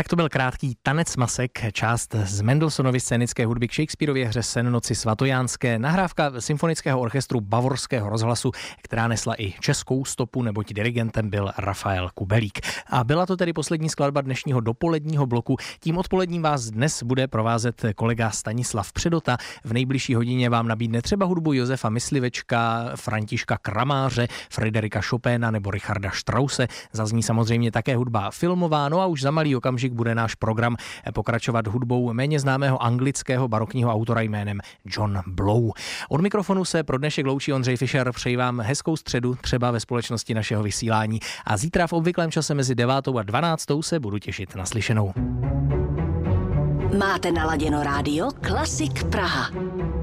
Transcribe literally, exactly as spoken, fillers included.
Tak to byl krátký Tanec masek, část z Mendelssonovy scénické hudby k Shakespearově hře Sen noci svatojánské, nahrávka symfonického orchestru Bavorského rozhlasu, která nesla i českou stopu, neboť dirigentem byl Rafael Kubelík. A byla to tedy poslední skladba dnešního dopoledního bloku. Tím odpoledním vás dnes bude provázet kolega Stanislav Předota. V nejbližší hodině vám nabídne třeba hudbu Josefa Myslivečka, Františka Kramáře, Frederika Chopina nebo Richarda Strause. Zazní samozřejmě také hudba filmová, no a už za malý okamžik bude náš program pokračovat hudbou méně známého anglického barokního autora jménem John Blow. Od mikrofonu se pro dnešek loučí Ondřej Fischer, přeji vám hezkou středu, třeba ve společnosti našeho vysílání, a zítra v obvyklém čase mezi devátou a dvanáctou se budu těšit na slyšenou. Máte naladěno rádio Klasik Praha.